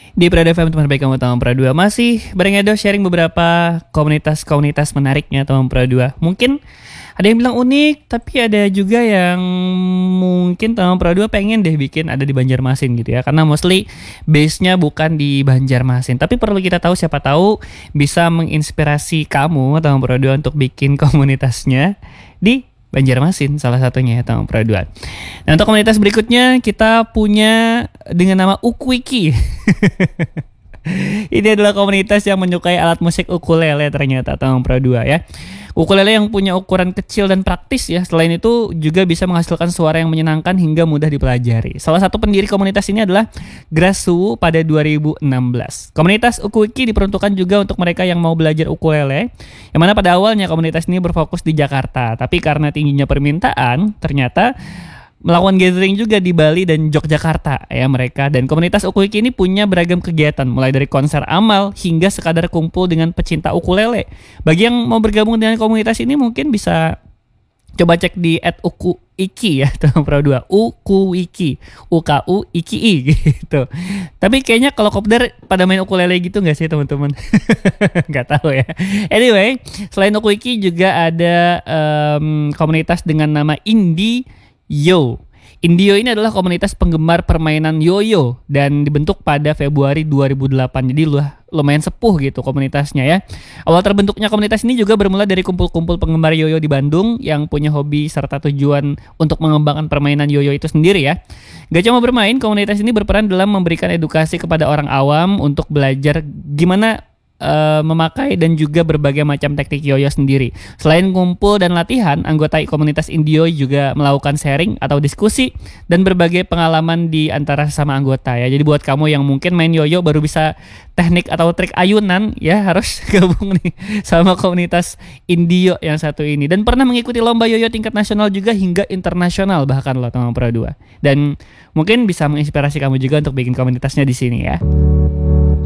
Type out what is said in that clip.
Di Prada FM teman baik kamu Tahun Pra 2 masih bareng Edo sharing beberapa komunitas-komunitas menariknya Tahun Pra 2. Mungkin ada yang bilang unik, tapi ada juga yang mungkin Tahun Pra 2 pengen deh bikin ada di Banjarmasin gitu ya. Karena mostly base-nya bukan di Banjarmasin. Tapi perlu kita tahu, siapa tahu bisa menginspirasi kamu Tahun Pra 2 untuk bikin komunitasnya di Banjarmasin salah satunya ya Tahun Pra 2. Nah, untuk komunitas berikutnya kita punya dengan nama Ukuiki. Ini adalah komunitas yang menyukai alat musik ukulele ternyata Tahun Pra 2 ya. Ukulele yang punya ukuran kecil dan praktis ya. Selain itu juga bisa menghasilkan suara yang menyenangkan hingga mudah dipelajari. Salah satu pendiri komunitas ini adalah Grasu pada 2016. Komunitas Ukuiki diperuntukkan juga untuk mereka yang mau belajar ukulele, yang mana pada awalnya komunitas ini berfokus di Jakarta. Tapi karena tingginya permintaan, ternyata melakukan gathering juga di Bali dan Yogyakarta ya mereka. Dan komunitas Ukuiki ini punya beragam kegiatan mulai dari konser amal hingga sekadar kumpul dengan pecinta ukulele. Bagi yang mau bergabung dengan komunitas ini mungkin bisa coba cek di @ukuiki ya Tahun Pra 2. Ukuiki, UKUIKI gitu. Tapi kayaknya kalau kopdar pada main ukulele gitu nggak sih teman-teman? Nggak tahu ya. Anyway, selain Ukuiki juga ada komunitas dengan nama Indio. Indio ini adalah komunitas penggemar permainan yoyo dan dibentuk pada Februari 2008. Jadi lumayan sepuh gitu komunitasnya ya. Awal terbentuknya komunitas ini juga bermula dari kumpul-kumpul penggemar yoyo di Bandung yang punya hobi serta tujuan untuk mengembangkan permainan yoyo itu sendiri ya. Gak cuma bermain, komunitas ini berperan dalam memberikan edukasi kepada orang awam untuk belajar gimana memakai dan juga berbagai macam teknik yoyo sendiri. Selain kumpul dan latihan, anggota komunitas Indio juga melakukan sharing atau diskusi dan berbagai pengalaman di antara sesama anggota ya. Jadi buat kamu yang mungkin main yoyo baru bisa teknik atau trik ayunan ya, harus gabung nih sama komunitas Indio yang satu ini. Dan pernah mengikuti lomba yoyo tingkat nasional juga hingga internasional bahkan loh Tahun Pra 2. Dan mungkin bisa menginspirasi kamu juga untuk bikin komunitasnya di sini ya.